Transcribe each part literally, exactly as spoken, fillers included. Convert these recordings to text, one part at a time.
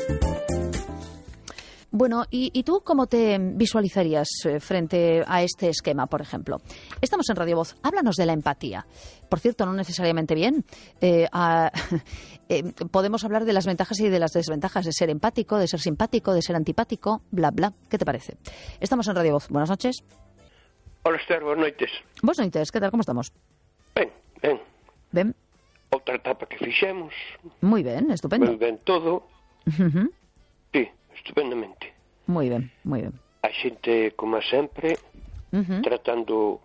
Bueno, ¿y, ¿y tú cómo te visualizarías eh, frente a este esquema, por ejemplo? Estamos en Radio Voz. Háblanos de la empatía. Por cierto, no necesariamente bien. Eh, a, eh, podemos hablar de las ventajas y de las desventajas de ser empático, de ser simpático, de ser antipático, bla, bla. ¿Qué te parece? Estamos en Radio Voz. Buenas noches. Hola, Esther, buenas noites. Buenas noites, ¿qué tal? ¿Cómo estamos? Ben, ben. Ben. Outra etapa que fixemos. Muy ben, estupendo. Moi ben todo. Uh-huh. Sí, estupendamente. Moi ben, moi ben. A xente, como sempre, Uh-huh. tratando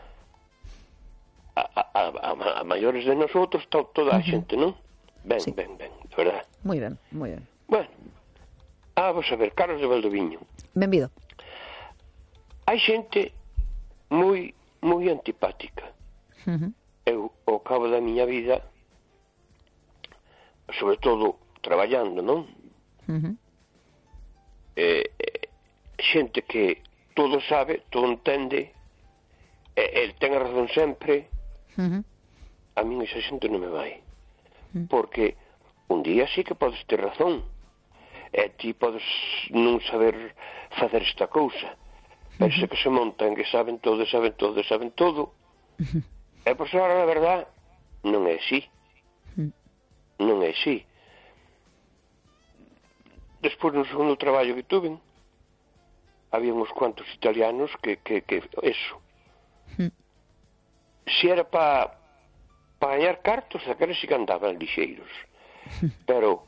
a, a, a, a maiores de nosotros, to, toda a Uh-huh. xente, non? Ben, Sí. ben, ben, de verdad. Moi ben, moi ben. Bueno, ah, vamos a ver, Carlos de Valdoviño. Benvido. Hai xente moi, moi antipática. Uh-huh. Eu, ao cabo da miña vida, sobre todo traballando, non? Uh-huh. Eh, eh, xente que todo sabe, todo entende, eh, el ten a razón sempre. Uh-huh. A min esa xente non me vai, porque un día sí que podes ter razón, e ti podes non saber facer esta cousa, pero se que se montan que saben todo, saben todo, saben todo, e por ahora a verdad non é así, non é así. Despois no segundo traballo que tuve, había uns cuantos italianos que, que, que eso, se era para pa gañar cartos, aqueles sí que andaban lixeiros, pero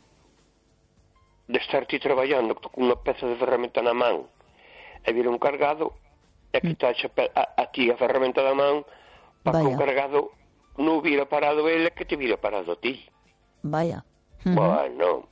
de estar ti traballando con unha peza de ferramenta na man e vir un cargado e quitarche a, a ti a ferramenta da man para que Vaya. un cargado non hubiera parado ele, que te hubiera parado a ti. Vaya. Uh-huh. Bueno,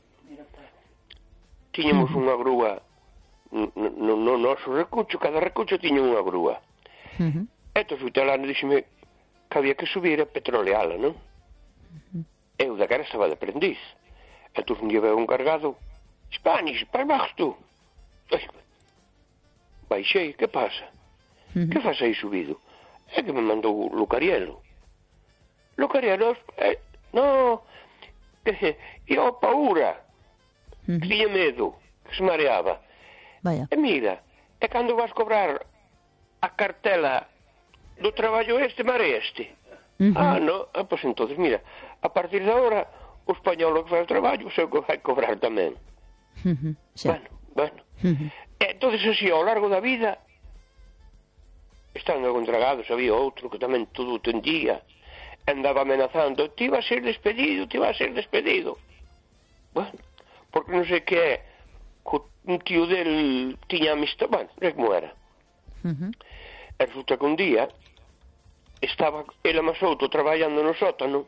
tiñamos unha grúa no, no, no noso recucho, cada recucho tiña unha grúa. Uh-huh. Entón o italiano díxeme que había que subir a petroleala, non? Uh-huh. Eu da cara estaba de aprendiz. Entón un día veo un cargado, Spanish, para baixo tú. Ai, baixei, que pasa? Uh-huh. Que faz aí subido? É que me mandou Lucarielo. Lucarielo, eh, no, que eu paura, Uh-huh. que tiña medo, que se mareaba. Vaya. E mira, é cando vas cobrar a cartela do traballo este, mareaste. Uh-huh. Ah, no, ah, pois entonces, mira, a partir de ahora, o español que faz o traballo, o seu que vai cobrar tamén. Uh-huh. Xa. Bueno, bueno. Uh-huh. E entonces así, ao largo da vida, estando contragados, había outro que tamén todo o tendía, andaba amenazando, ti va a ser despedido, ti va a ser despedido. Bueno, porque non sei que é, co un tío del tiña amistad, bueno, non sei como era. Uh-huh. E resulta que un día estaba ele máis outro traballando no sótano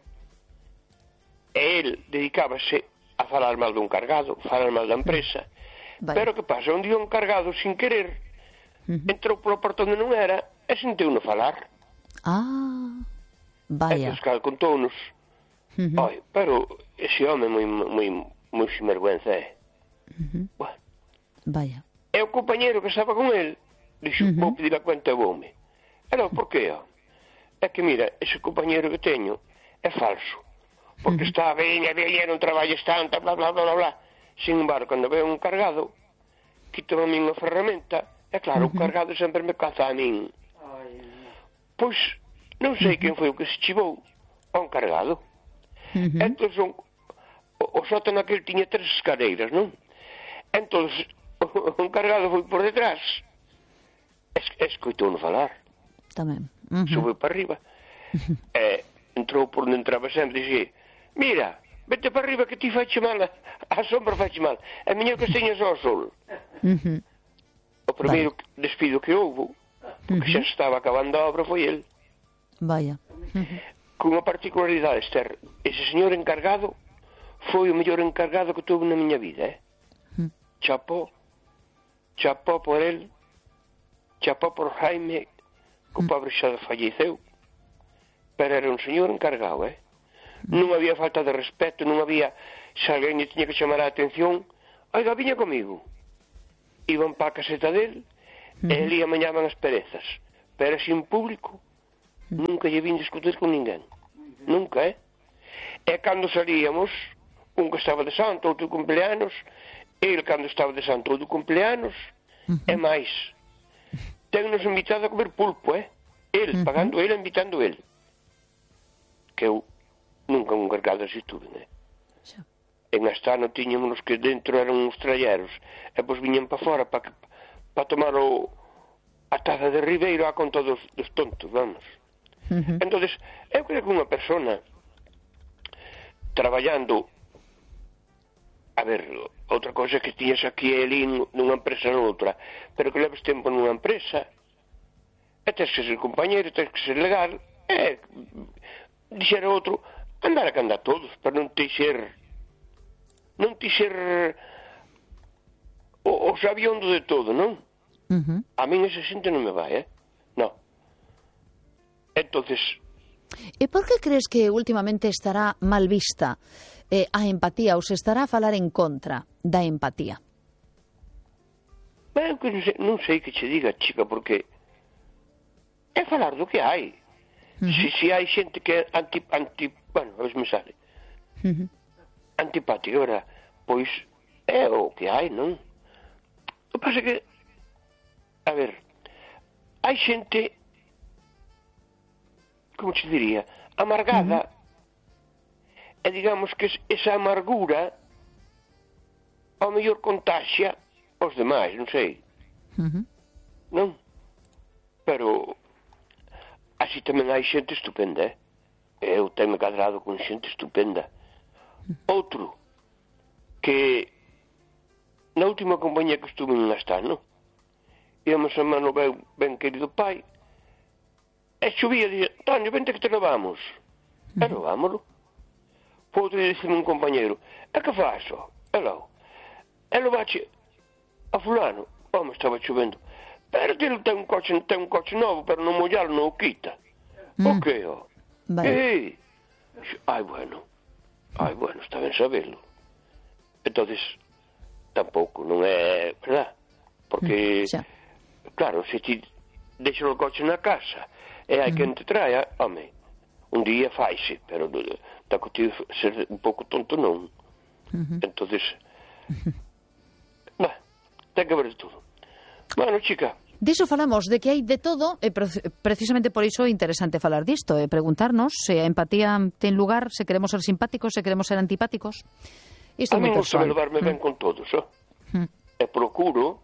e el dedicábase a falar mal dun cargado, falar mal da empresa. Vale. Pero que pasa, un día un cargado sin querer Uh-huh. entrou polo portón onde non era e sentiu-no falar. Ah, E vaya. Pascal contounos. Uh-huh. Ai, pero ese home moi moi moi sinvergüenza é. Uh-huh. Bueno, Vaya. e o compañeiro que estaba con el dixo, Uh-huh. vou pedir a cuenta e voume. E non, por que? É que mira, ese compañeiro que teño é falso, porque Uh-huh. está ben, e ben, non traballes tanto, bla, bla, bla, bla, bla. Sin embargo, cando veo un cargado, quito a min a ferramenta, e claro, Uh-huh. o cargado sempre me caza a min. Pois, non sei quen foi o que se chivou a un cargado. Uh-huh. Entón, son, o, o sótano aquel tiña tres escaleiras, non? Entón, un cargado foi por detrás, es, escoitou-no falar, Tamén. Uh-huh. subiu para arriba, e entrou por onde entraba sempre, e dixi, mira, vete para arriba que ti faiche mal, a, a sombra faiche mal, é mellor que esteñas ao sol. Uh-huh. O primeiro despido que houve, porque xa Uh-huh. estaba acabando a obra, foi el. Vaya. Uh-huh. Con unha particularidade, Esther, ese señor encargado foi o mellor encargado que tuve na miña vida, eh? Uh-huh. Chapó, chapó por el, chapó por Jaime, que o pobre xa falleceu, pero era un señor encargado, eh? Non había falta de respeto, non había, se alguén lle tiña que chamar a atención, oiga, viña comigo. Iban para a caseta del, Uh-huh. e ali amañaban as perezas, pero así en público, nunca lle vin discutir con ninguén, nunca, eh? E cando salíamos, un que estaba de santo, outro cumpleanos, el cando estaba de santo do cumpleanos, uh -huh. e máis, tennos invitado a comer pulpo, eh? El, uh -huh. pagando ele, invitando ele. Que eu nunca un gargado así tuve, né? Sí. En Astano tiñamos que dentro eran uns tralleros, e pois viñan para fora para pa tomar o, a taza de Ribeiro a conta dos, dos tontos, vamos. Uh -huh. Entonces, eu creo que unha persona traballando, a ver, outra cosa que tiñas aquí e ali nunha empresa noutra, pero que leves tempo nunha empresa, e tens que ser compañeiro, tens que ser legal, e dixera outro, andar a candar todos, para non te ser non te ser o, o sabiondo de todo, non? Uh -huh. A min ese xente non me vai, eh? No. Entonces... E por que crees que últimamente estará mal vista eh, a empatía ou se estará a falar en contra da empatía? Ben, que non sei, non sei que che diga, chica, porque é falar do que hai. Uh -huh. Si, si hai xente que é anti... anti bueno, a ver se me sale. Uh -huh. Antipática, verdad? Pois é o que hai, non? O que pasa que, a ver, hai xente, como te diría, amargada, uh -huh. e digamos que esa amargura ao mellor contaxia aos demais, non sei. Uh -huh. Non? Pero así tamén hai xente estupenda, eh? Eu tenho cadrado con xente estupenda. Outro, que na última compañía que estuve en Astano, íamos a mano ben, ben querido pai, e chovía e dixía, Antonio, vente que te levamos. Uh -huh. E levámoslo. Outro día dixeme un compañeiro, e que faço? E logo, e lo vache a fulano, home, estaba chovendo, pero ele ten un coche, ten un coche novo, pero non mollalo non o quita. Mm. O que, ó? Vale. Ai, bueno. Ai, bueno, está ben sabelo. Entonces, tampouco, non é verdad? Porque, mm, claro, se ti deixas o coche na casa e hai mm. quen te traia, home, un día faise, pero está contigo ser un pouco tonto non. Mm -hmm. Entonces, bah, ten que ver todo. Bueno, chica, diso falamos, de que hai de todo, e precisamente por iso é interesante falar disto, e preguntarnos se a empatía ten lugar, se queremos ser simpáticos, se queremos ser antipáticos. Isto é moi personal. A mí me darme ben mm. con todos, eh? Mm. E procuro,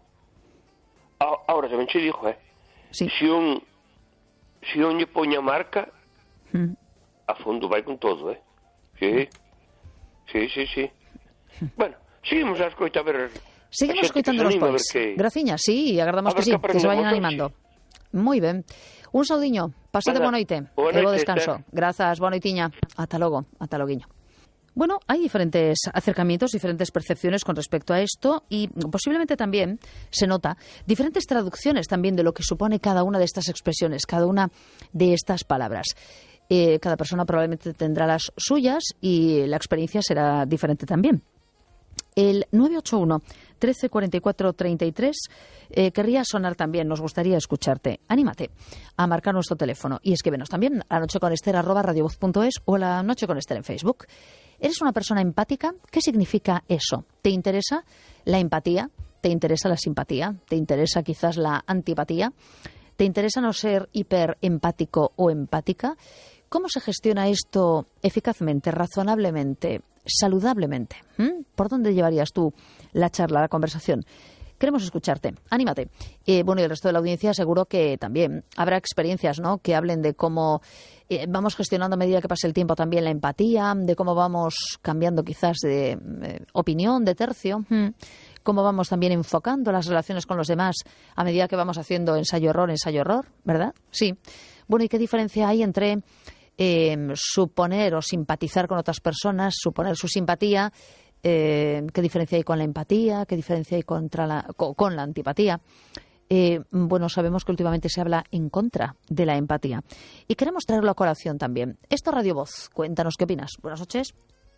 a, ahora tamén che dixo, eh? Sí. Se un, se un lle poña marca, mm. a fondo vai con todo, eh? Sí, sí, sí, sí. Mm. Bueno, seguimos a escoita a ver... Seguimos escoitando los pois. Que... Graciña, sí, agardamos que sí, que, que se vayan animando. Moi ben. Un saudiño, pasade boa noite. Boa noite, bo descanso. Ter. Grazas, boa noitiña. Ata logo, ata loguiño. Bueno, hay diferentes acercamientos, diferentes percepciones con respecto a esto y posiblemente también se nota diferentes traducciones también de lo que supone cada una de estas expresiones, cada una de estas palabras. Eh, cada persona probablemente tendrá las suyas y la experiencia será diferente también. El nueve ocho uno, trece cuarenta y cuatro, treinta y tres eh, querría sonar también, nos gustaría escucharte. Anímate a marcar nuestro teléfono y escríbenos también a nocheconester arroba radiovoz punto es o a la Noche con Ester en Facebook. ¿Eres una persona empática? ¿Qué significa eso? ¿Te interesa la empatía? ¿Te interesa la simpatía? ¿Te interesa quizás la antipatía? ¿Te interesa no ser hiperempático o empática? ¿Cómo se gestiona esto eficazmente, razonablemente, saludablemente? ¿Mm? ¿Por dónde llevarías tú la charla, la conversación? Queremos escucharte. Anímate. Eh, bueno, y el resto de la audiencia seguro que también habrá experiencias, ¿no?, que hablen de cómo eh, vamos gestionando a medida que pasa el tiempo también la empatía, de cómo vamos cambiando quizás de eh, opinión, de tercio, ¿Mm? cómo vamos también enfocando las relaciones con los demás a medida que vamos haciendo ensayo-error, ensayo-error, ¿verdad? Sí. Bueno, ¿y qué diferencia hay entre Eh, suponer o simpatizar con otras personas, suponer su simpatía? Eh, ¿Qué diferencia hay con la empatía? ¿Qué diferencia hay contra la, con, con la antipatía? Eh, bueno, sabemos que últimamente se habla en contra de la empatía. Y queremos traerlo a colación también. Esto es Radio Voz. Cuéntanos qué opinas. Buenas noches.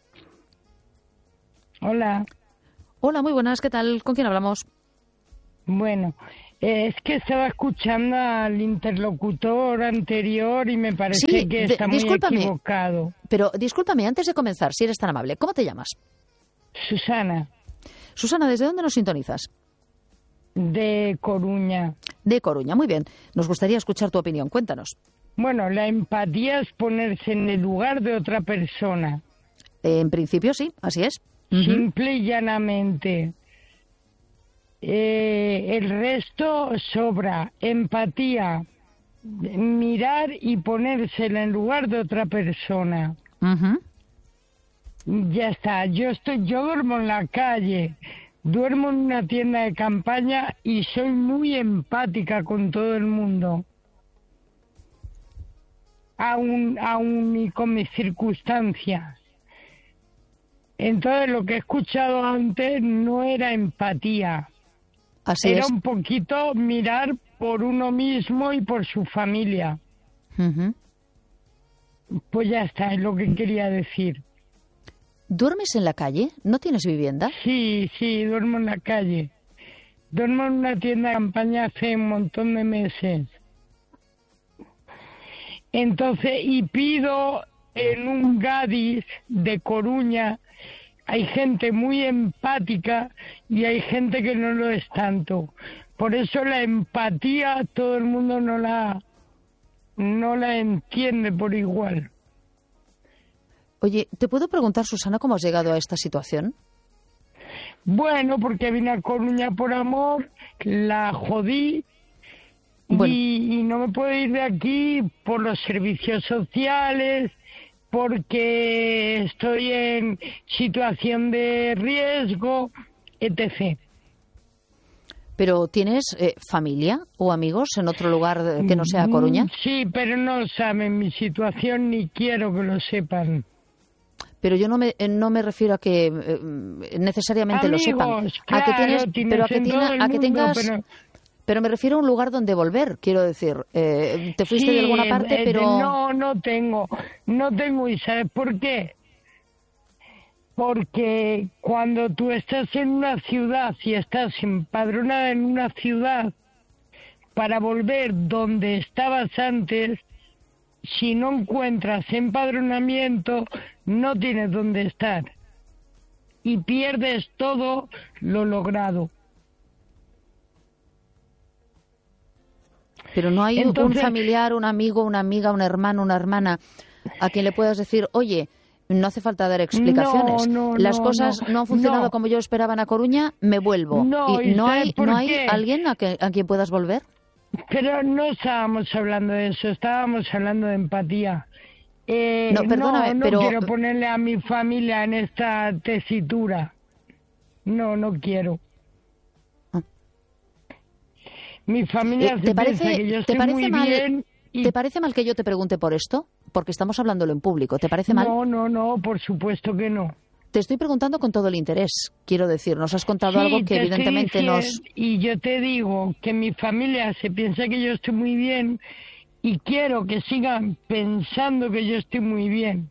Hola. Hola, muy buenas. ¿Qué tal? ¿Con quién hablamos? Bueno, es que estaba escuchando al interlocutor anterior y me parece sí, que está muy equivocado. Pero discúlpame, antes de comenzar, si eres tan amable, ¿cómo te llamas? Susana. Susana, ¿desde dónde nos sintonizas? De Coruña. De Coruña, muy bien. Nos gustaría escuchar tu opinión. Cuéntanos. Bueno, la empatía es ponerse en el lugar de otra persona. En principio sí, así es. Simple y llanamente. Eh, el resto sobra. Empatía, mirar y ponerse en el lugar de otra persona. Uh-huh. Ya está. Yo estoy, yo duermo en la calle, duermo en una tienda de campaña y soy muy empática con todo el mundo. Aún, aún y con mis circunstancias. Entonces lo que he escuchado antes no era empatía. Así era es. un poquito mirar por uno mismo y por su familia. Uh-huh. Pues ya está, es lo que quería decir. ¿Duermes en la calle? ¿No tienes vivienda? Sí, sí, duermo en la calle. Duermo en una tienda de campaña hace un montón de meses. Entonces, y pido en un Gadis de Coruña, hay gente muy empática y hay gente que no lo es tanto. Por eso la empatía todo el mundo no la, no la entiende por igual. Oye, ¿te puedo preguntar, Susana, cómo has llegado a esta situación? Bueno, porque vine a Coruña por amor, la jodí. Bueno. Y, y no me puedo ir de aquí por los servicios sociales, porque estoy en situación de riesgo, etcétera. ¿Pero tienes eh, familia o amigos en otro lugar que no sea Coruña? Sí, pero no saben mi situación ni quiero que lo sepan. Pero yo no me no me refiero a que eh, necesariamente Amigos, lo sepan. Claro, a que tienes, tienes pero a que, en tiene, todo el a que mundo, tengas. Pero... pero me refiero a un lugar donde volver, quiero decir. Eh, ¿Te fuiste sí, de alguna parte, eh, pero no, no tengo, no tengo. ¿Y sabes por qué? Porque cuando tú estás en una ciudad y estás empadronada en una ciudad, para volver donde estabas antes, si no encuentras empadronamiento, no tienes dónde estar. Y pierdes todo lo logrado. Pero no hay Entonces, un familiar, un amigo, una amiga, un hermano, una hermana a quien le puedas decir, oye, no hace falta dar explicaciones. No, no, Las no, cosas no, no han funcionado no. como yo esperaba en A Coruña, me vuelvo. No, ¿Y ¿y no sabes hay, por no hay qué? alguien a, que, a quien puedas volver? Pero no estábamos hablando de eso, estábamos hablando de empatía. Eh, No, perdóname, no, no pero- quiero ponerle a mi familia en esta tesitura. No, no quiero. Ah. Mi familia Eh, se ¿Te piensa parece, que yo te estoy parece muy mal, bien y... ¿Te parece mal que yo te pregunte por esto? Porque estamos hablándolo en público. ¿Te parece mal? No, no, no, por supuesto que no. Te estoy preguntando con todo el interés. Quiero decir, nos has contado Sí, algo que te estoy evidentemente diciendo- nos... Y yo te digo que mi familia se piensa que yo estoy muy bien y quiero que sigan pensando que yo estoy muy bien.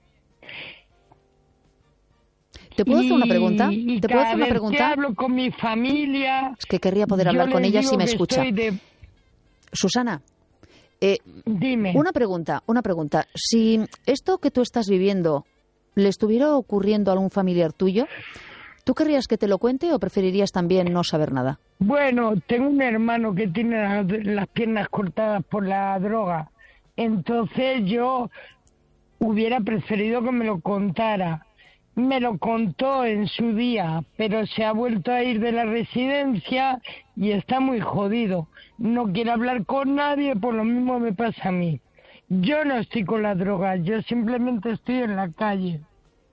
¿Te puedo hacer una pregunta? Y, y ¿Te puedo cada hacer una vez pregunta? que hablo con mi familia... Es que querría poder yo hablar con les ella digo si me que escucha. estoy de- Susana, eh, Dime. una pregunta, una pregunta. Si esto que tú estás viviendo le estuviera ocurriendo a algún familiar tuyo, ¿tú querrías que te lo cuente o preferirías también no saber nada? Bueno, tengo un hermano que tiene las, las piernas cortadas por la droga. Entonces yo hubiera preferido que me lo contara. Me lo contó en su día, pero se ha vuelto a ir de la residencia y está muy jodido. No quiere hablar con nadie, por lo mismo me pasa a mí. Yo no estoy con la droga, yo simplemente estoy en la calle.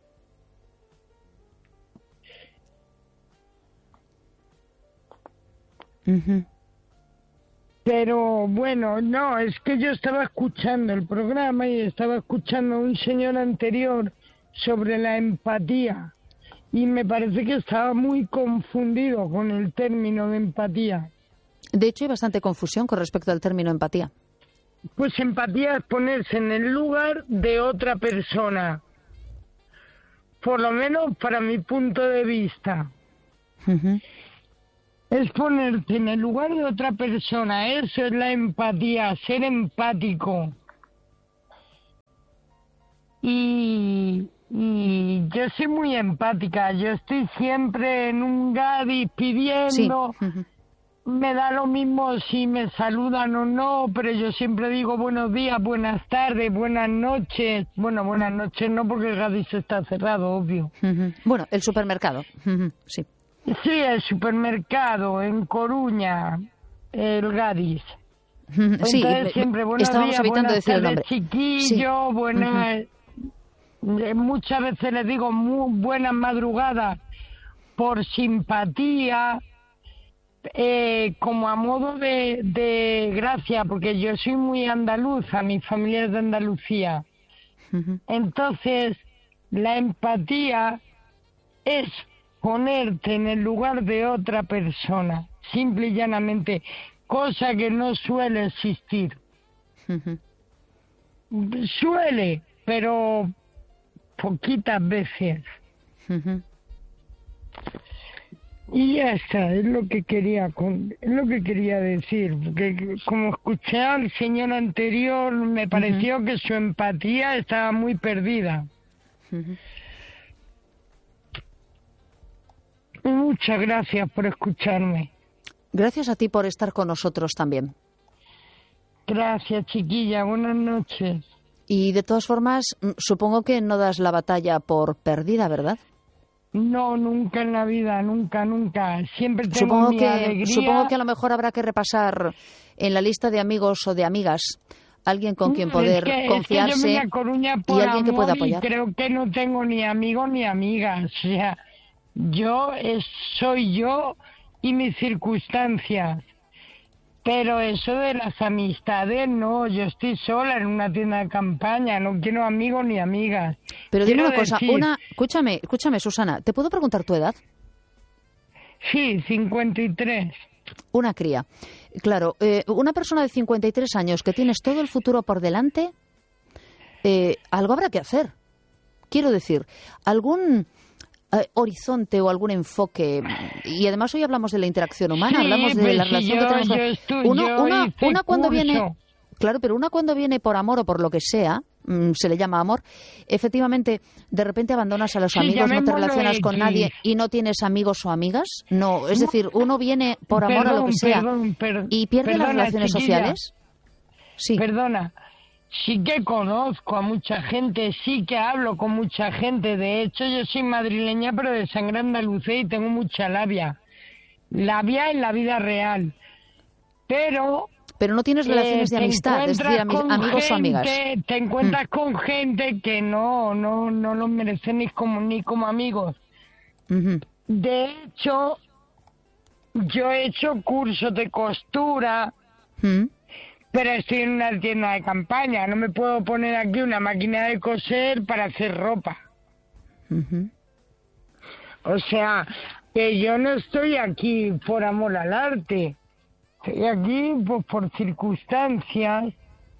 Uh-huh. Pero bueno, no, es que yo estaba escuchando el programa y estaba escuchando a un señor anterior sobre la empatía y me parece que estaba muy confundido con el término de empatía. De hecho, hay bastante confusión con respecto al término empatía. Pues empatía es ponerse en el lugar de otra persona, por lo menos para mi punto de vista. Uh-huh. Es ponerte en el lugar de otra persona, eso es la empatía, ser empático. Y, Y yo soy muy empática, yo estoy siempre en un Gadis pidiendo, Sí. Uh-huh. Me da lo mismo si me saludan o no, pero yo siempre digo buenos días, buenas tardes, buenas noches. Bueno, buenas noches no, porque el Gadis está cerrado, obvio. Uh-huh. Bueno, el supermercado, uh-huh. Sí. Sí, el supermercado en Coruña, el Gadis. Uh-huh. Sí, Entonces siempre buenos estábamos días, evitando buenas decir el tardes, nombre. chiquillo, Sí. buenas... Uh-huh. Muchas veces les digo muy buenas madrugadas por simpatía, eh, como a modo de, de gracia, porque yo soy muy andaluza, mi familia es de Andalucía. Uh-huh. Entonces, la empatía es ponerte en el lugar de otra persona, simple y llanamente, cosa que no suele existir. Uh-huh. Suele, pero poquitas veces. Uh-huh. Y ya está, es lo que quería con, es lo que quería decir, porque como escuché al señor anterior, me pareció uh-huh. que su empatía estaba muy perdida. Uh-huh. Muchas gracias por escucharme. Gracias a ti por estar con nosotros también. Gracias, chiquilla, buenas noches. Y de todas formas, supongo que no das la batalla por perdida, ¿verdad? No, nunca en la vida, nunca, nunca. Siempre tengo supongo mi que, alegría. Supongo que a lo mejor habrá que repasar en la lista de amigos o de amigas alguien con quien poder es que, confiarse es que yo vine a Coruña por y alguien que pueda amor apoyar. Y creo que no tengo ni amigos ni amigas. O sea, yo es, soy yo y mis circunstancias. Pero eso de las amistades, no, yo estoy sola en una tienda de campaña, no quiero amigos ni amigas. Pero dime quiero una cosa, decir, una, escúchame, escúchame, Susana, ¿te puedo preguntar tu edad? Sí, cincuenta y tres. Una cría. Claro, eh, una persona de cincuenta y tres años que tienes todo el futuro por delante, eh, algo habrá que hacer. Quiero decir, algún... Uh, horizonte o algún enfoque, y además hoy hablamos de la interacción humana, sí, hablamos de la relación yo, que tenemos con... estoy, Uno, una, una cuando curso. viene, claro, pero una cuando viene por amor o por lo que sea, mmm, se le llama amor, efectivamente, de repente abandonas a los sí, amigos, no te relacionas X. con nadie y no tienes amigos o amigas, no, es decir, uno viene por amor perdón, a lo que sea perdón, per, y pierde perdona, las relaciones chiquilla, sociales. Sí. Perdona. Sí que conozco a mucha gente, sí que hablo con mucha gente. De hecho, yo soy madrileña, pero de sangre andaluza y tengo mucha labia. Labia en la vida real. Pero... Pero no tienes relaciones eh, de amistad, es decir, ami amigos gente, o amigas. Te encuentras mm. con gente que no, no, no los merecen ni como, ni como amigos. Uh-huh. De hecho, yo he hecho cursos de costura... Uh-huh. Pero estoy en una tienda de campaña, no me puedo poner aquí una máquina de coser para hacer ropa. Uh-huh. O sea, que yo no estoy aquí por amor al arte, estoy aquí pues, por circunstancias.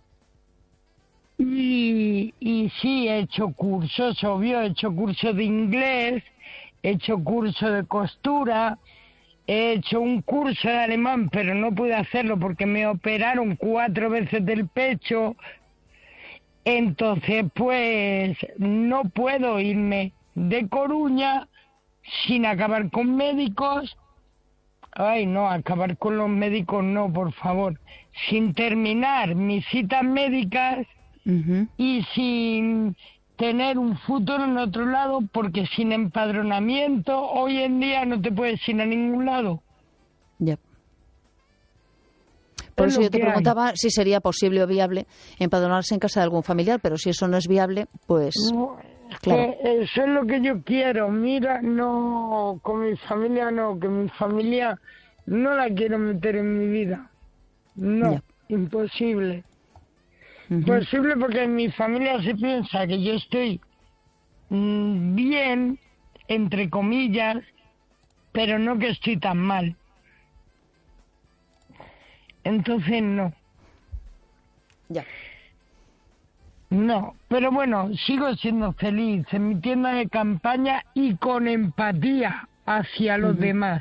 Y, y sí, he hecho cursos, obvio, he hecho cursos de inglés, he hecho cursos de costura... He hecho un curso de alemán, pero no pude hacerlo porque me operaron cuatro veces del pecho. Entonces, pues, no puedo irme de Coruña sin acabar con médicos. Ay, no, acabar con los médicos no, por favor. Sin terminar mis citas médicas uh-huh. y sin... tener un futuro en otro lado, porque sin empadronamiento hoy en día no te puedes ir a ningún lado. Ya. Yep. Por es eso yo te hay. preguntaba si sería posible o viable empadronarse en casa de algún familiar, pero si eso no es viable, pues no, claro. Eh, eso es lo que yo quiero. Mira, no, con mi familia no, que mi familia no la quiero meter en mi vida. No, yep. imposible. Uh-huh. Posible porque en mi familia se piensa que yo estoy mmm, bien, entre comillas, pero no que estoy tan mal. Entonces no. Ya. No, pero bueno, sigo siendo feliz en mi tienda de campaña y con empatía hacia los uh-huh. demás.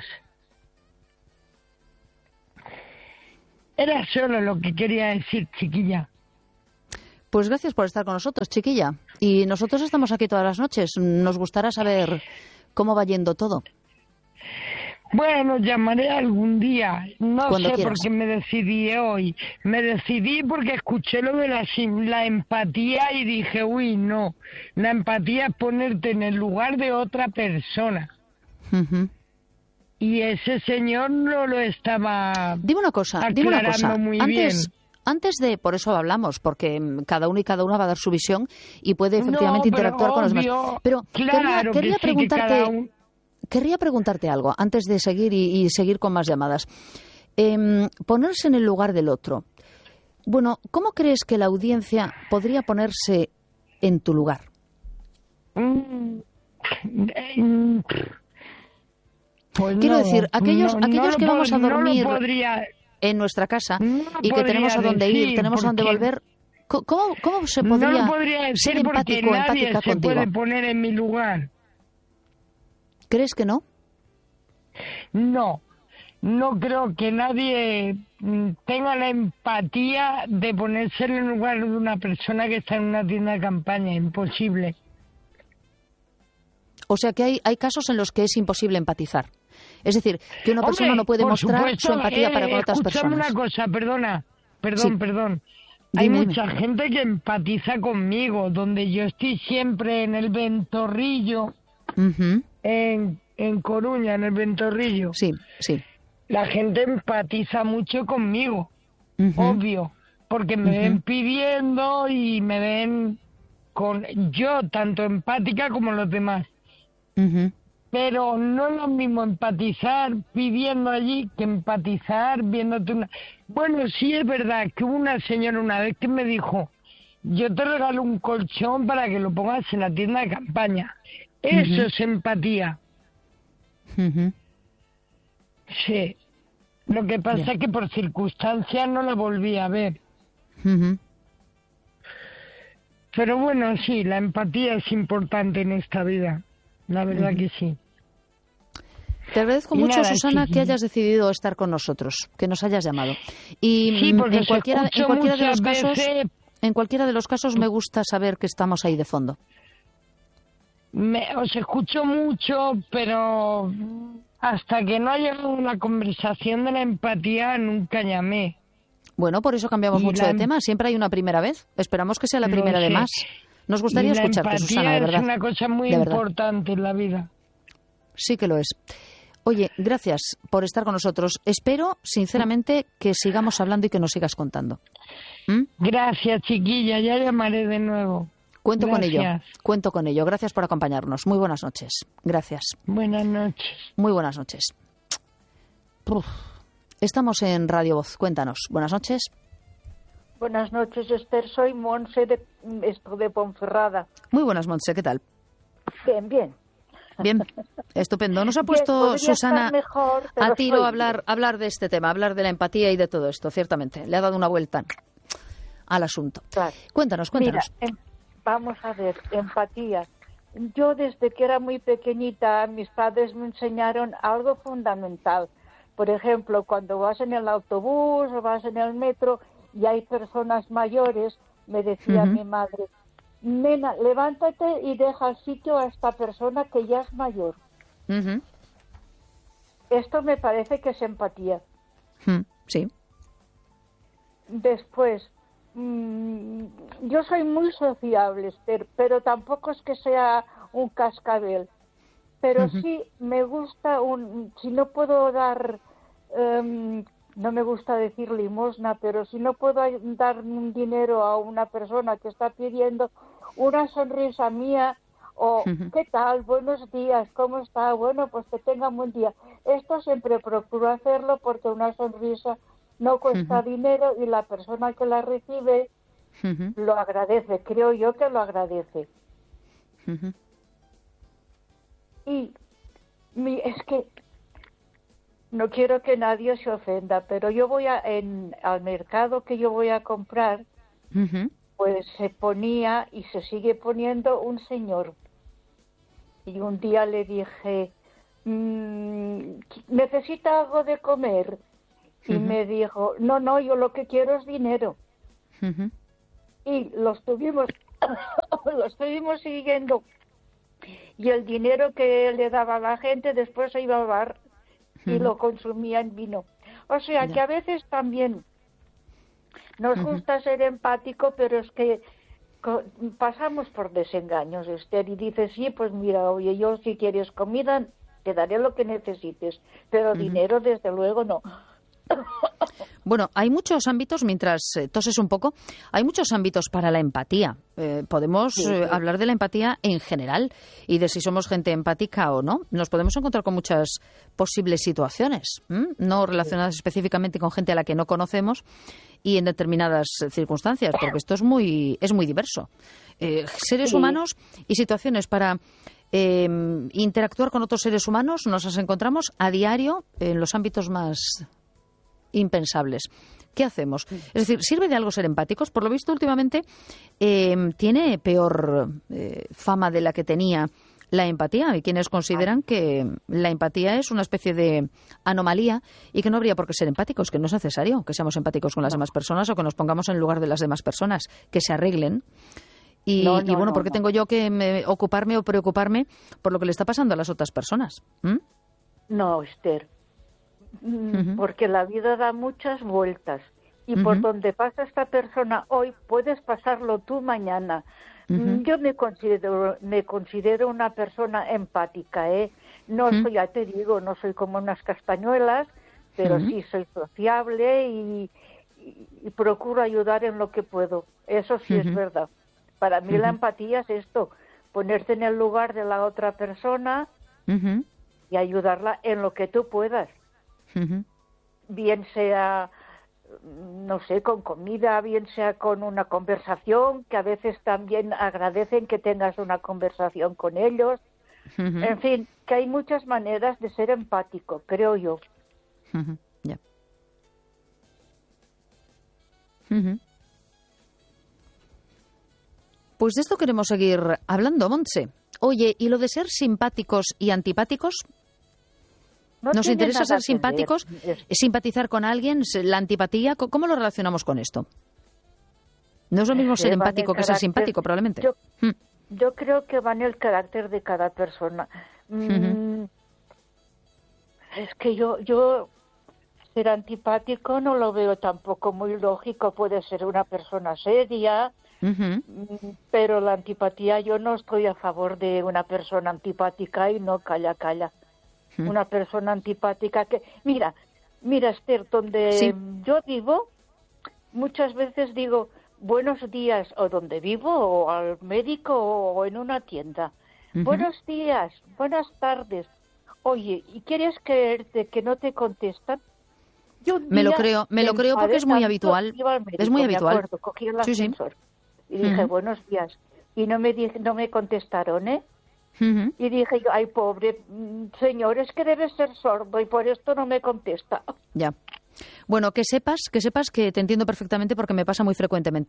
Era solo lo que quería decir, chiquilla. Pues gracias por estar con nosotros, chiquilla. Y nosotros estamos aquí todas las noches. Nos gustará saber cómo va yendo todo. Bueno, llamaré algún día. No Cuando sé quieras. por qué me decidí hoy. Me decidí porque escuché lo de la, sim- la empatía y dije, uy, no. La empatía es ponerte en el lugar de otra persona. Uh-huh. Y ese señor no lo estaba Dime una cosa, dime una aclarando cosa. muy Antes, bien. antes de, por eso hablamos, porque mm, cada uno y cada una va a dar su visión y puede efectivamente No, pero interactuar con los demás. obvio, Pero claro quería, que quería sí, que preguntarte, cada un- querría preguntarte algo antes de seguir y, y seguir con más llamadas. Em, ponerse en el lugar del otro. Bueno, ¿cómo crees que la audiencia podría ponerse en tu lugar? Mm, mm, Pues Quiero no, decir, aquellos, no, aquellos no que lo vamos a pod- no lo dormir podría- en nuestra casa no lo y que tenemos a podría dónde ir, decir, tenemos a dónde porque- volver, co- ¿cómo, cómo se no podría, lo podría decir ser porque empático o nadie empática se contigo? puede poner en mi lugar. ¿Crees que no? No, no creo que nadie mm, tenga la empatía de ponerse en el lugar de una persona que está en una tienda de campaña. Imposible. O sea que hay, hay casos en los que es imposible empatizar. Es decir, que una persona Hombre, no puede por mostrar supuesto, su empatía eh, para con otras escúchame personas. una cosa, perdona, perdón, Sí. perdón. Hay Dime, dime. mucha gente que empatiza conmigo, donde yo estoy siempre en el Ventorrillo, Ujú. en, en Coruña, en el Ventorrillo. Sí, sí. La gente empatiza mucho conmigo, Ujú. obvio, porque me Ujú. ven pidiendo y me ven con yo tanto empática como los demás. Ujú. Pero no es lo mismo empatizar pidiendo allí que empatizar viéndote una... Bueno, sí es verdad que hubo una señora una vez que me dijo, yo te regalo un colchón para que lo pongas en la tienda de campaña. Eso Ujú. es empatía. Ujú. Sí. Lo que pasa Ya. es que por circunstancias no la volví a ver. Ujú. Pero bueno, sí, la empatía es importante en esta vida. La verdad Ujú. que sí. Te agradezco Y mucho, nada, Susana, que chiquilla. hayas decidido estar con nosotros, que nos hayas llamado. Y Sí, mm, porque en os cualquiera, en escucho cualquiera de los muchas casos, veces. en cualquiera de los casos me gusta saber que estamos ahí de fondo. Me, os escucho mucho, pero hasta que no haya una conversación de la empatía, nunca llamé. Bueno, por eso cambiamos Y mucho la de em- tema. Siempre hay una primera vez. Esperamos que sea la Lo primera de sé. más. Nos gustaría Y la escucharte, empatía Susana, de verdad. es una cosa muy De verdad. importante en la vida. Sí que lo es. Oye, gracias por estar con nosotros. Espero, sinceramente, que sigamos hablando y que nos sigas contando. ¿Mm? Gracias, chiquilla, ya llamaré de nuevo. Cuento con ello. Gracias. Cuento con ello. Gracias por acompañarnos. Muy buenas noches. Gracias. Buenas noches. Muy buenas noches. Uf. Estamos en Radio Voz. Cuéntanos. Buenas noches. Buenas noches, Esther. Soy Monse de, esto de Ponferrada. Muy buenas, Montse. ¿Qué tal? Bien, bien. Bien. Estupendo. Nos ha Bien, puesto podría Susana estar mejor, pero a tiro soy a hablar, a hablar de este tema, a hablar de la empatía y de todo esto, ciertamente. Le ha dado una vuelta al asunto. Claro. Cuéntanos, Mira, cuéntanos. em- vamos a ver, empatía. Yo desde que era muy pequeñita, mis padres me enseñaron algo fundamental. Por ejemplo, cuando vas en el autobús o vas en el metro y hay personas mayores, me decía Ujú. mi madre, nena, levántate y deja el sitio a esta persona que ya es mayor. Ujú. Esto me parece que es empatía. Mm, sí. Después, mmm, yo soy muy sociable, Esther, pero tampoco es que sea un cascabel. Pero Ujú. sí me gusta, un, si no puedo dar, em, no me gusta decir limosna, pero si no puedo ay- dar un dinero a una persona que está pidiendo una sonrisa mía, o Ujú. ¿qué tal? Buenos días, ¿cómo está? Bueno, pues que tenga un buen día. Esto siempre procuro hacerlo porque una sonrisa no cuesta Ujú. dinero y la persona que la recibe Ujú. lo agradece, creo yo que lo agradece. Ujú. Y mi, es que no quiero que nadie se ofenda, pero yo voy a, en, al mercado que yo voy a comprar, Ujú. pues se ponía y se sigue poniendo un señor. Y un día le dije, mm, ¿necesita algo de comer? Y Ujú. me dijo, no, no, yo lo que quiero es dinero. Ujú. y lo estuvimos, lo estuvimos siguiendo. Y el dinero que le daba a la gente después se iba al bar y uh-huh. lo consumía en vino. O sea, yeah. que a veces también nos uh-huh. gusta ser empático, pero es que pasamos por desengaños, Esther, y dices, sí, pues mira, oye, yo si quieres comida, te daré lo que necesites, pero uh-huh. dinero, desde luego, no. Bueno, hay muchos ámbitos, mientras eh, toses un poco, hay muchos ámbitos para la empatía. Eh, podemos sí, sí. Eh, hablar de la empatía en general y de si somos gente empática o no. Nos podemos encontrar con muchas posibles situaciones, ¿m? no relacionadas sí. específicamente con gente a la que no conocemos y en determinadas circunstancias, porque esto es muy, es muy diverso. Eh, seres sí. humanos y situaciones para eh, interactuar con otros seres humanos nos las encontramos a diario en los ámbitos más impensables. ¿Qué hacemos? Es decir, ¿sirve de algo ser empáticos? Por lo visto, últimamente eh, tiene peor eh, fama de la que tenía la empatía. Hay quienes consideran que la empatía es una especie de anomalía y que no habría por qué ser empáticos, que no es necesario que seamos empáticos con las demás personas o que nos pongamos en lugar de las demás personas, que se arreglen. Y, no, no, y bueno, ¿por qué no, no. tengo yo que me, ocuparme o preocuparme por lo que le está pasando a las otras personas? ¿Mm? No, Esther. Uh-huh. Porque la vida da muchas vueltas y uh-huh. por donde pasa esta persona hoy puedes pasarlo tú mañana. Uh-huh. Yo me considero me considero una persona empática, ¿eh? No uh-huh. soy, ya te digo, no soy como unas castañuelas, pero uh-huh. sí soy sociable y, y, y procuro ayudar en lo que puedo. Eso sí uh-huh. es verdad. Para mí uh-huh. la empatía es esto, ponerte en el lugar de la otra persona uh-huh. y ayudarla en lo que tú puedas. Uh-huh. Bien sea, no sé, con comida, bien sea con una conversación, que a veces también agradecen que tengas una conversación con ellos. Uh-huh. En fin, que hay muchas maneras de ser empático, creo yo. Uh-huh. Yeah. Uh-huh. Pues de esto queremos seguir hablando, Montse. Oye, ¿y lo de ser simpáticos y antipáticos? No ¿Nos interesa ser simpáticos? ¿Simpatizar con alguien? ¿La antipatía? ¿Cómo lo relacionamos con esto? No es lo mismo ser empático que ser simpático, probablemente. Yo, hmm. yo creo que va en el carácter de cada persona. Mm, uh-huh. Es que yo, yo ser antipático no lo veo tampoco muy lógico. Puede ser una persona seria, uh-huh. pero la antipatía, yo no estoy a favor de una persona antipática y no calla, calla. Una persona antipática que... Mira, mira, Esther, donde sí. yo vivo, muchas veces digo buenos días, o donde vivo, o al médico, o en una tienda. Uh-huh. Buenos días, buenas tardes. Oye, ¿y quieres creerte que no te contestan? Yo me lo creo, me lo creo porque es muy habitual. Médico, es muy habitual. Acuerdo, cogí el sí, ascensor sí. y dije, uh-huh. buenos días. Y no me, dije, no me contestaron, ¿eh? Uh-huh. Y dije yo, ay, pobre señor, es que debe ser sordo y por esto no me contesta. Ya. Bueno, que sepas, que sepas que te entiendo perfectamente porque me pasa muy frecuentemente.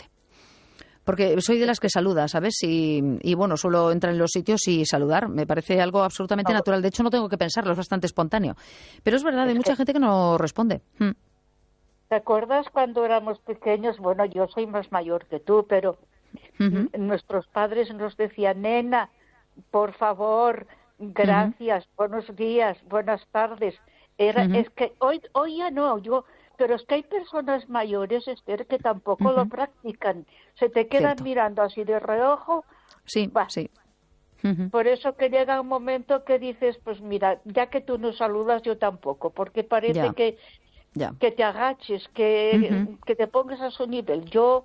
Porque soy de las que saluda, ¿sabes? Y, y bueno, suelo entrar en los sitios y saludar. Me parece algo absolutamente no. natural. De hecho, no tengo que pensarlo, es bastante espontáneo. Pero es verdad, hay mucha gente que no responde. Hmm. ¿Te acuerdas cuando éramos pequeños? Bueno, yo soy más mayor que tú, pero uh-huh. nuestros padres nos decían, nena, por favor, gracias, uh-huh. buenos días, buenas tardes. Era, uh-huh. Es que hoy, hoy ya no, yo, pero es que hay personas mayores, Esther, que tampoco uh-huh. lo practican. Se te quedan Cierto. mirando así de reojo. Sí, bah. sí. Uh-huh. Por eso que llega un momento que dices, pues mira, ya que tú no saludas, yo tampoco, porque parece ya. que, ya. que te agaches, que, uh-huh. que te pongas a su nivel. Yo...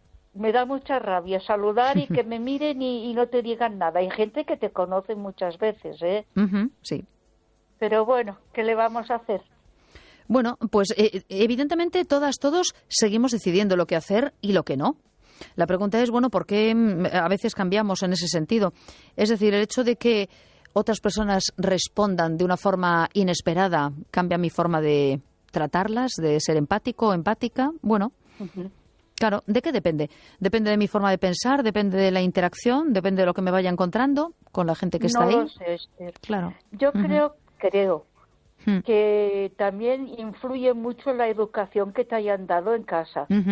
Me da mucha rabia saludar y que me miren y, y no te digan nada. Hay gente que te conoce muchas veces, ¿eh? Uh-huh, sí. Pero bueno, ¿qué le vamos a hacer? Bueno, pues eh, evidentemente todas, todos seguimos decidiendo lo que hacer y lo que no. La pregunta es, bueno, ¿por qué a veces cambiamos en ese sentido? Es decir, el hecho de que otras personas respondan de una forma inesperada cambia mi forma de tratarlas, de ser empático o empática. Bueno... Uh-huh. Claro, ¿de qué depende? Depende de mi forma de pensar, depende de la interacción, depende de lo que me vaya encontrando con la gente que está no ahí. No lo sé, Esther. Claro. Yo uh-huh. creo, creo uh-huh. que también influye mucho la educación que te hayan dado en casa. Uh-huh.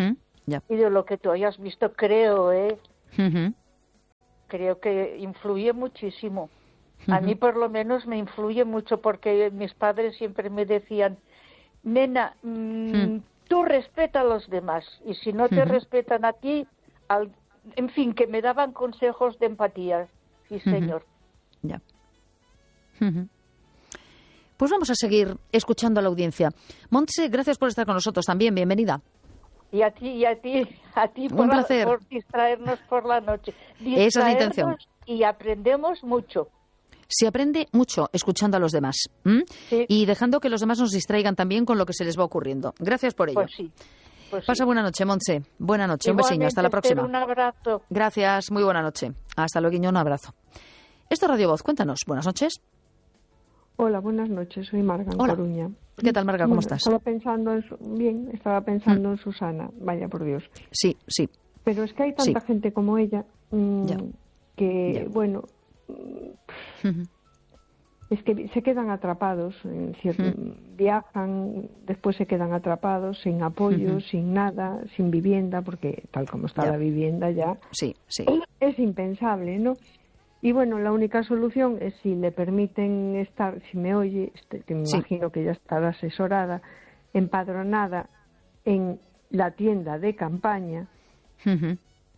Ya. Y de lo que tú hayas visto, creo, ¿eh? Uh-huh. Creo que influye muchísimo. A mí por lo menos me influye mucho porque mis padres siempre me decían, nena, mmm, uh-huh. tú respeta a los demás y si no te uh-huh. respetan a ti, al... en fin, que me daban consejos de empatía. Sí, señor. Uh-huh. Ya. Uh-huh. Pues vamos a seguir escuchando a la audiencia. Montse, gracias por estar con nosotros también. Bienvenida. Y a ti, y a ti, a ti por, Un placer. por distraernos por la noche. Esa es la intención. Y aprendemos mucho. Se aprende mucho escuchando a los demás, ¿m? Sí. Y dejando que los demás nos distraigan también con lo que se les va ocurriendo. Gracias por ello. Pues sí. Pues Pasa sí. buena noche, Montse. Buena noche, Igualmente, un besiño. Hasta la próxima. Un abrazo. Gracias, muy buena noche. Hasta luego, un abrazo. Esto es Radio Voz. Cuéntanos. Buenas noches. Hola, buenas noches. Soy Marga, en Hola. Coruña. ¿Qué tal, Marga? ¿Cómo bueno, estás? Estaba pensando en su... Bien, estaba pensando mm. en Susana. Vaya por Dios. Sí, sí. Pero es que hay tanta sí. gente como ella mmm, que, ya. bueno... Uh-huh. Es que se quedan atrapados, en cierto, uh-huh. viajan, después se quedan atrapados, sin apoyo, uh-huh. sin nada, sin vivienda, porque tal como está ya. la vivienda ya, sí, sí. es impensable, ¿no? Y bueno, la única solución es si le permiten estar, si me oye, que me sí. imagino que ya estará asesorada, empadronada en la tienda de campaña, uh-huh.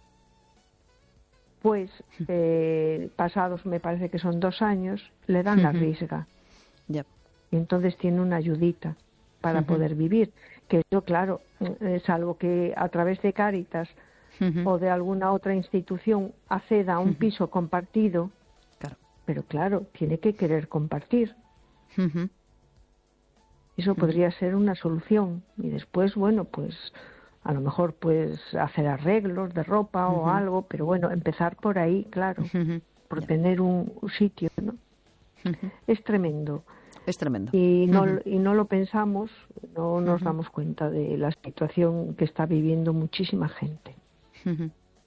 pues eh, pasados me parece que son dos años, le dan uh-huh. la risga. Yep. Y entonces tiene una ayudita para uh-huh. poder vivir. Que yo, claro, es algo que a través de Cáritas uh-huh. o de alguna otra institución acceda a un uh-huh. piso compartido, claro. pero claro, tiene que querer compartir. Uh-huh. Eso uh-huh. podría ser una solución. Y después, bueno, pues... a lo mejor pues hacer arreglos de ropa uh-huh. o algo, pero bueno, empezar por ahí, claro, uh-huh. por yeah. tener un, un sitio, ¿no? Uh-huh. Es tremendo. Es tremendo. Y no, uh-huh. y no lo pensamos, no nos uh-huh. damos cuenta de la situación que está viviendo muchísima gente. Uh-huh.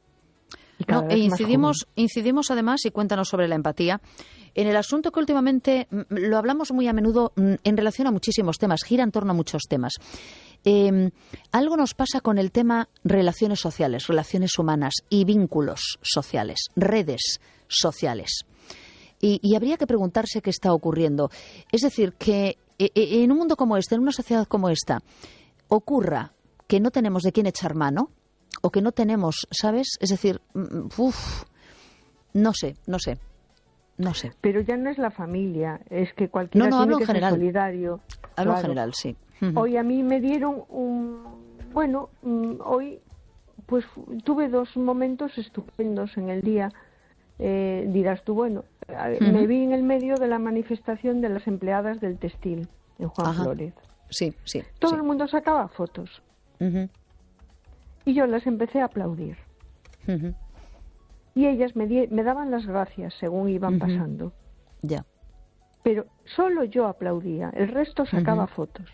Y no, e incidimos, incidimos además, y cuéntanos sobre la empatía, en el asunto que últimamente lo hablamos muy a menudo en relación a muchísimos temas, gira en torno a muchos temas. Eh, algo nos pasa con el tema relaciones sociales, relaciones humanas y vínculos sociales, redes sociales. Y, y habría que preguntarse qué está ocurriendo. Es decir, que eh, en un mundo como este, en una sociedad como esta, ocurra que no tenemos de quién echar mano o que no tenemos, ¿sabes? Es decir, uff, no sé, no sé. No sé. Pero ya no es la familia, es que cualquiera no, no, tiene hablo que en general. ser solidario. Hablo claro. en general, sí. Uh-huh. Hoy a mí me dieron un... Bueno, hoy pues tuve dos momentos estupendos en el día. Eh, dirás tú, bueno, uh-huh. me vi en el medio de la manifestación de las empleadas del textil en Juan Ajá. Flórez. Sí, sí. Todo sí. el mundo sacaba fotos. Uh-huh. Y yo las empecé a aplaudir. Uh-huh. Y ellas me, di- me daban las gracias según iban uh-huh. pasando. Ya. Pero solo yo aplaudía, el resto sacaba uh-huh. fotos.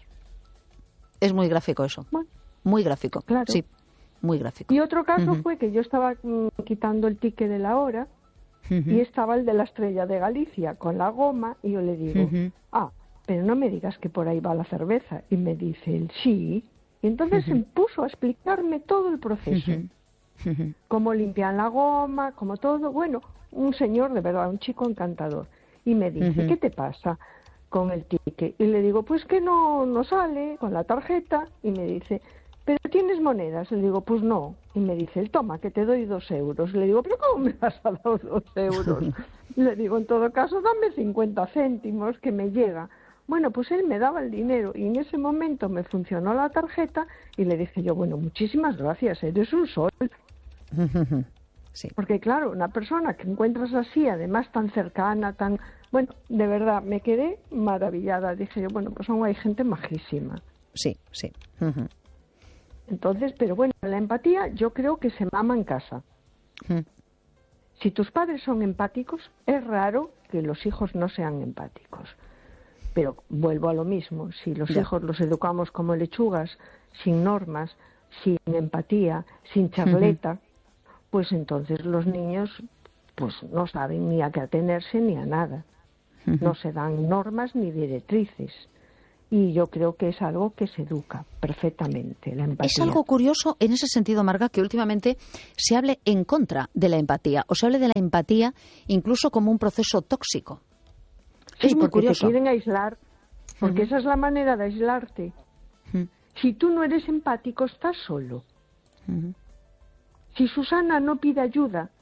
Es muy gráfico eso. Bueno, muy gráfico. Claro. Sí, muy gráfico. Y otro caso uh-huh. fue que yo estaba mm, quitando el ticket de la hora uh-huh. y estaba el de la Estrella de Galicia con la goma y yo le digo, uh-huh. ah, pero no me digas que por ahí va la cerveza. Y me dice él, sí. Y entonces uh-huh. se puso a explicarme todo el proceso. Uh-huh. Uh-huh. Cómo limpian la goma, como todo. Bueno, un señor de verdad, un chico encantador. Y me dice, uh-huh. ¿qué te pasa con el ticket? Y le digo, pues que no, no sale con la tarjeta. Y me dice, ¿pero tienes monedas? Le digo, pues no. Y me dice, toma, que te doy dos euros. Le digo, ¿pero cómo me vas a dar dos euros? Le digo, en todo caso, dame cincuenta céntimos que me llega. Bueno, pues él me daba el dinero y en ese momento me funcionó la tarjeta y le dije yo, bueno, muchísimas gracias, eres un sol. Sí. Porque claro, una persona que encuentras así, además tan cercana, tan... Bueno, de verdad, me quedé maravillada. Dije yo, bueno, pues aún hay gente majísima. Sí, sí. Uh-huh. Entonces, pero bueno, la empatía yo creo que se mama en casa. Uh-huh. Si tus padres son empáticos, es raro que los hijos no sean empáticos. Pero vuelvo a lo mismo, si los ya. hijos los educamos como lechugas, sin normas, sin empatía, sin charleta, uh-huh. pues entonces los niños pues no saben ni a qué atenerse ni a nada. Uh-huh. No se dan normas ni directrices. Y yo creo que es algo que se educa perfectamente, la empatía. Es algo curioso en ese sentido, Marga, que últimamente se hable en contra de la empatía, o se hable de la empatía incluso como un proceso tóxico. Sí, es muy porque curioso. te quieren aislar, porque Uh-huh. esa es la manera de aislarte. Uh-huh. Si tú no eres empático, estás solo. Uh-huh. Si Susana no pide ayuda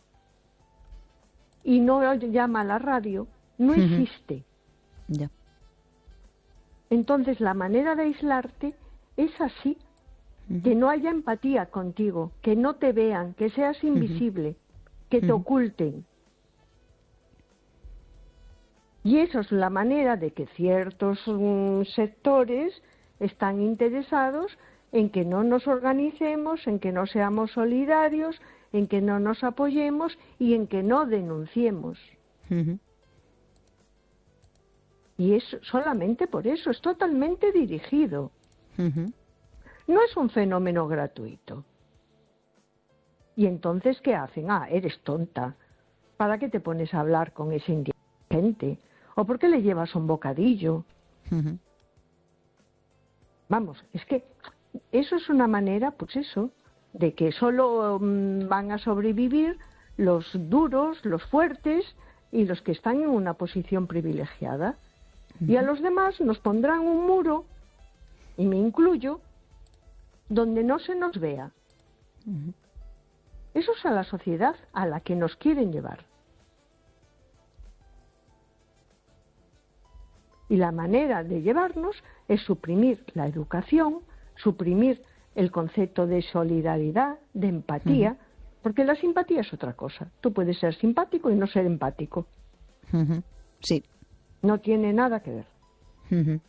y no llama a la radio, no Uh-huh. existe. Ya. Entonces la manera de aislarte es así, Uh-huh. que no haya empatía contigo, que no te vean, que seas invisible, uh-huh. que te Uh-huh. oculten. Y eso es la manera de que ciertos um, sectores están interesados en que no nos organicemos, en que no seamos solidarios, en que no nos apoyemos y en que no denunciemos. Uh-huh. Y es solamente por eso, es totalmente dirigido. Uh-huh. No es un fenómeno gratuito. Y entonces, ¿qué hacen? Ah, eres tonta. ¿Para qué te pones a hablar con ese indigente? ¿O por qué le llevas un bocadillo? Uh-huh. Vamos, es que eso es una manera, pues eso, de que solo um, van a sobrevivir los duros, los fuertes y los que están en una posición privilegiada. Uh-huh. Y a los demás nos pondrán un muro, y me incluyo, donde no se nos vea. Uh-huh. Eso es a la sociedad a la que nos quieren llevar. Y la manera de llevarnos es suprimir la educación, suprimir el concepto de solidaridad, de empatía, uh-huh. porque la simpatía es otra cosa. Tú puedes ser simpático y no ser empático. Uh-huh. Sí. No tiene nada que ver. Uh-huh.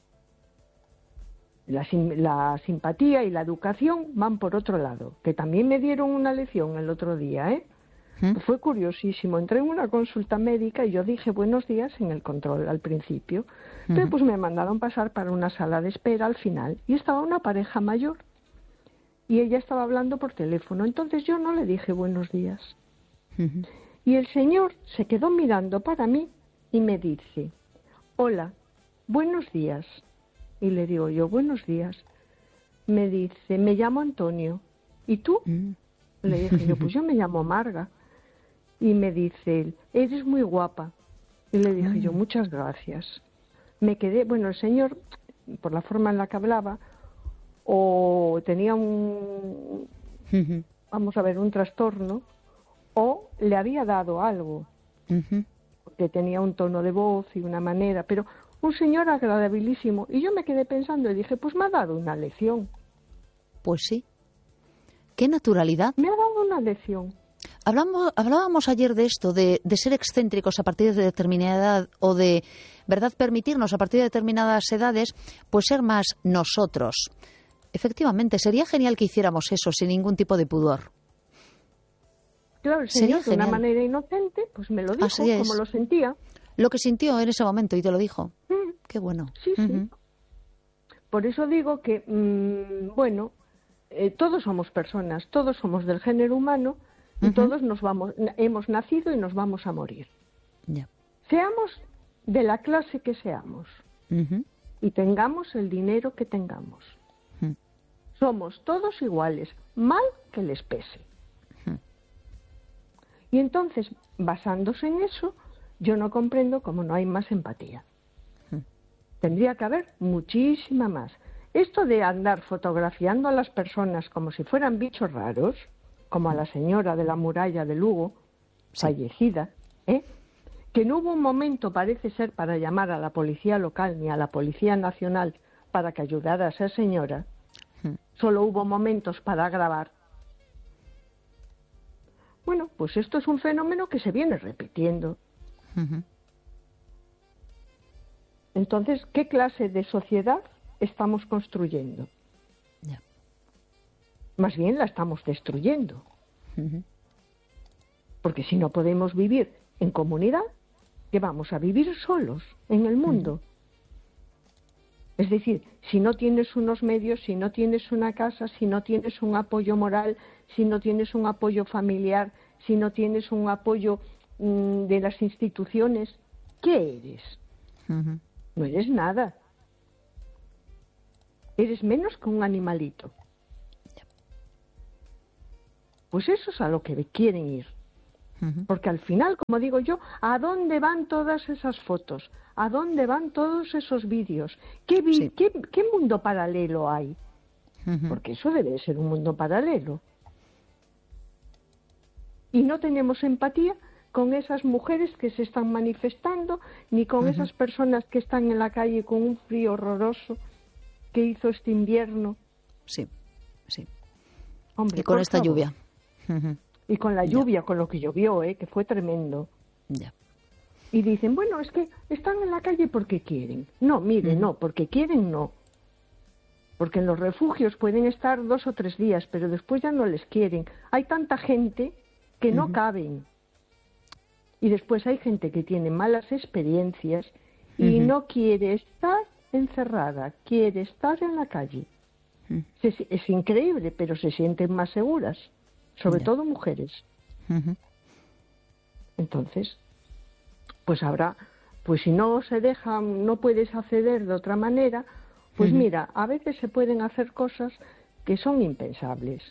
La, la simpatía y la educación van por otro lado, que también me dieron una lección el otro día, ¿eh? Uh-huh. Fue curiosísimo. Entré en una consulta médica y yo dije buenos días en el control al principio. Entonces, uh-huh. pues me mandaron pasar para una sala de espera al final y estaba una pareja mayor y ella estaba hablando por teléfono. Entonces yo no le dije buenos días. Uh-huh. Y el señor se quedó mirando para mí y me dice, hola, buenos días. Y le digo yo, buenos días. Me dice, me llamo Antonio. ¿Y tú? Uh-huh. Le dije yo, pues yo me llamo Marga. Y me dice él, eres muy guapa. Y le dije uh-huh. yo, muchas gracias. Me quedé, bueno, el señor, por la forma en la que hablaba, o tenía un, uh-huh. vamos a ver, un trastorno, o le había dado algo, uh-huh. porque tenía un tono de voz y una manera, pero un señor agradabilísimo. Y yo me quedé pensando y dije, pues me ha dado una lección. Pues sí. ¿Qué naturalidad? Me ha dado una lección. Hablamos, hablábamos ayer de esto, de, de ser excéntricos a partir de determinada edad o de, ¿verdad?, permitirnos a partir de determinadas edades, pues ser más nosotros. Efectivamente, sería genial que hiciéramos eso sin ningún tipo de pudor. Claro, el señor de una manera inocente, pues me lo dijo como lo sentía. Lo que sintió en ese momento y te lo dijo. Mm. Qué bueno. Sí, sí. Uh-huh. Por eso digo que, mmm, bueno, eh, todos somos personas, todos somos del género humano. Y uh-huh. todos nos vamos, hemos nacido y nos vamos a morir. Yeah. Seamos de la clase que seamos uh-huh. y tengamos el dinero que tengamos. Uh-huh. Somos todos iguales, mal que les pese. Uh-huh. Y entonces, basándose en eso, yo no comprendo cómo no hay más empatía. Uh-huh. Tendría que haber muchísima más. Esto de andar fotografiando a las personas como si fueran bichos raros, como a la señora de la muralla de Lugo, sí. fallecida, ¿eh? que no hubo un momento, parece ser, para llamar a la policía local ni a la policía nacional para que ayudara a esa señora, uh-huh. solo hubo momentos para grabar. Bueno, pues esto es un fenómeno que se viene repitiendo. Uh-huh. Entonces, ¿qué clase de sociedad estamos construyendo? Yeah. Más bien la estamos destruyendo. Uh-huh. Porque si no podemos vivir en comunidad, ¿qué vamos a vivir solos en el mundo? Uh-huh. Es decir, si no tienes unos medios, si no tienes una casa, si no tienes un apoyo moral, si no tienes un apoyo familiar, si no tienes un apoyo mmm, de las instituciones, ¿qué eres? Uh-huh. No eres nada. eres menos que un animalito. Pues eso es a lo que quieren ir. Uh-huh. Porque al final, como digo yo, ¿a dónde van todas esas fotos? ¿A dónde van todos esos vídeos? ¿Qué, vi- sí. ¿qué, qué mundo paralelo hay? Uh-huh. Porque eso debe de ser un mundo paralelo. Y no tenemos empatía con esas mujeres que se están manifestando, ni con uh-huh. esas personas que están en la calle con un frío horroroso que hizo este invierno. Sí, sí. Hombre, y con esta favor. lluvia. Uh-huh. Y con la lluvia, ya. con lo que llovió, ¿eh? Que fue tremendo. Ya. Y dicen, bueno, es que están en la calle porque quieren. No, mire, uh-huh. no, porque quieren no. Porque en los refugios pueden estar dos o tres días, pero después ya no les quieren. Hay tanta gente que no uh-huh. caben. Y después hay gente que tiene malas experiencias y uh-huh. no quiere estar encerrada, quiere estar en la calle. Uh-huh. Se, es increíble, pero se sienten más seguras, sobre yeah. todo mujeres. Uh-huh. Entonces, pues habrá, pues si no se deja, no puedes acceder de otra manera, pues uh-huh. mira, a veces se pueden hacer cosas que son impensables.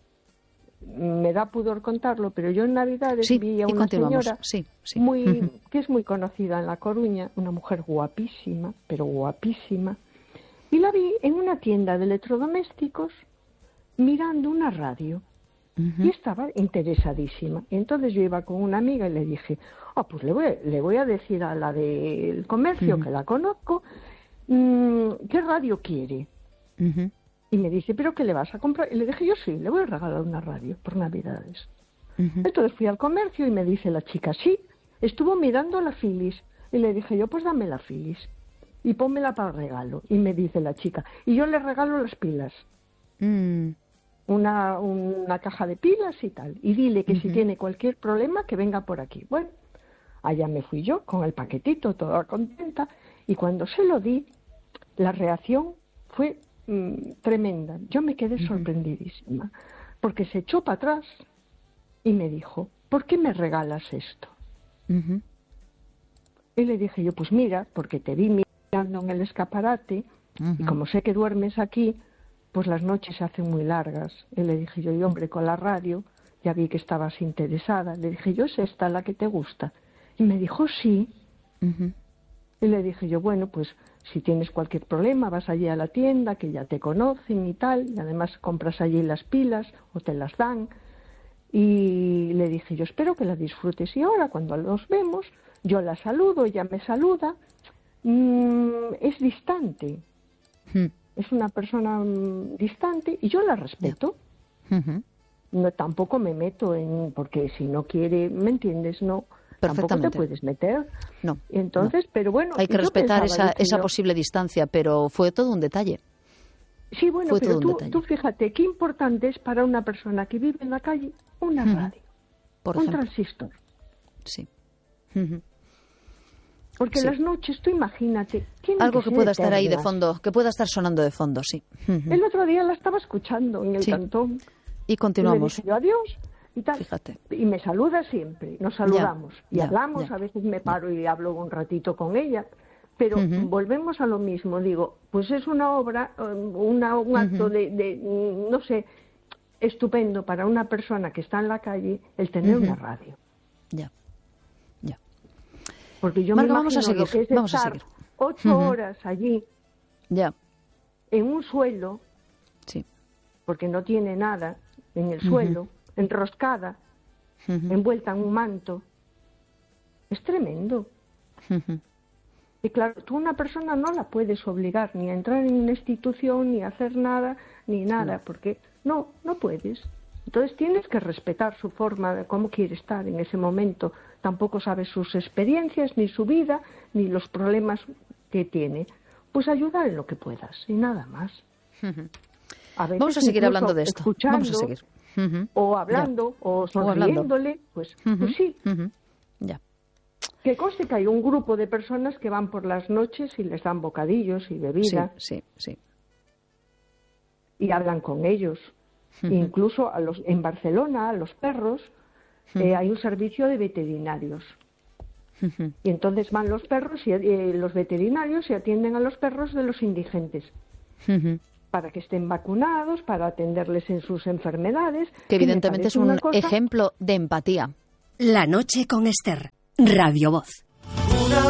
Me da pudor contarlo, pero yo en Navidades sí, vi a una señora sí, sí. muy uh-huh. que es muy conocida en La Coruña, una mujer guapísima, pero guapísima, y la vi en una tienda de electrodomésticos mirando una radio uh-huh. y estaba interesadísima. Y entonces yo iba con una amiga y le dije, oh, pues le voy, a, le voy a decir a la del comercio, uh-huh. que la conozco, mmm, ¿qué radio quiere? Uh-huh. Y me dice, ¿pero qué le vas a comprar? Y le dije, yo sí, le voy a regalar una radio por Navidades. Uh-huh. Entonces fui al comercio y me dice la chica, sí, estuvo mirando la Philips. Y le dije yo, pues dame la Philips y pónmela para el regalo. Y me dice la chica, y yo le regalo las pilas. Mm. Una, una caja de pilas y tal. Y dile que uh-huh. si tiene cualquier problema, que venga por aquí. Bueno, allá me fui yo con el paquetito, toda contenta. Y cuando se lo di, la reacción fue tremenda. Yo me quedé uh-huh. sorprendidísima, porque se echó para atrás y me dijo, ¿por qué me regalas esto? Uh-huh. Y le dije yo, pues mira, porque te vi mirando en el escaparate uh-huh. y como sé que duermes aquí, pues las noches se hacen muy largas. Y le dije yo, y hombre, con la radio ya vi que estabas interesada. Le dije yo, ¿es esta la que te gusta? Y me dijo, sí. Uh-huh. Y le dije yo, bueno, pues si tienes cualquier problema, vas allí a la tienda, que ya te conocen y tal, y además compras allí las pilas o te las dan. Y le dije yo, espero que la disfrutes. Y ahora, cuando nos vemos, yo la saludo, ella me saluda. Mm, es distante. Hmm. Es una persona mm, distante y yo la respeto. Yeah. Uh-huh. No, tampoco me meto en... Porque si no quiere, ¿me entiendes? No... Tampoco te puedes meter. No. Entonces, no. Pero bueno, hay que respetar esa, esa yo... posible distancia, pero fue todo un detalle. Sí, bueno, fue pero tú, tú fíjate, qué importante es para una persona que vive en la calle una uh-huh. radio, Por un ejemplo. transistor. Sí. Uh-huh. Porque sí. las noches, tú imagínate... Algo que, que pueda eternas. estar ahí de fondo, que pueda estar sonando de fondo, sí. Uh-huh. El otro día la estaba escuchando en el sí. cantón. Y continuamos. Y le dije yo, adiós. Y, tal. Fíjate. Y me saluda siempre, nos saludamos ya, y ya, hablamos, ya, a veces me paro ya. y hablo un ratito con ella, pero uh-huh. volvemos a lo mismo, digo, pues es una obra, una, un acto uh-huh. de, de, no sé, estupendo para una persona que está en la calle el tener uh-huh. una radio. Ya, ya. Porque yo Marga, me vamos a seguir, lo que es vamos estar a seguir. ocho uh-huh. horas allí, ya. en un suelo, sí. porque no tiene nada en el uh-huh. suelo, enroscada, uh-huh. envuelta en un manto. Es tremendo. Uh-huh. Y claro, tú una persona no la puedes obligar ni a entrar en una institución, ni a hacer nada, ni nada, no. porque no, no puedes. Entonces tienes que respetar su forma de cómo quiere estar en ese momento. Tampoco sabes sus experiencias, ni su vida, ni los problemas que tiene. Pues ayudar en lo que puedas, y nada más. Uh-huh. A veces Vamos a seguir hablando de esto. Vamos a seguir. Uh-huh. O hablando, ya. o sonriéndole, pues, uh-huh. pues sí. Uh-huh. Ya. Que conste que hay un grupo de personas que van por las noches y les dan bocadillos y bebida. Sí, sí, sí. Y hablan con ellos. Uh-huh. Incluso a los, en Barcelona, a los perros, uh-huh. eh, hay un servicio de veterinarios. Uh-huh. Y entonces van los perros y eh, los veterinarios y atienden a los perros de los indigentes. Uh-huh. para que estén vacunados, para atenderles en sus enfermedades. Que evidentemente es un ejemplo de empatía. La noche con Esther, Radio Voz.